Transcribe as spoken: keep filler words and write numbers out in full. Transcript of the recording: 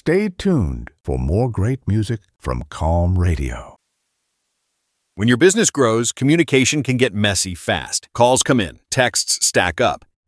Stay tuned for more great music from Calm Radio. When your business grows, communication can get messy fast. Calls come in, texts stack up,